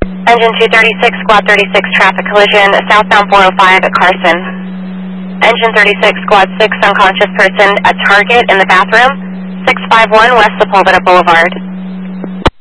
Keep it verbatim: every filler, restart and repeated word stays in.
Engine two thirty-six, Squad thirty-six, traffic collision, southbound four oh five at Carson. Engine thirty-six, Squad six, unconscious person at Target in the bathroom, six five one West Sepulveda Boulevard.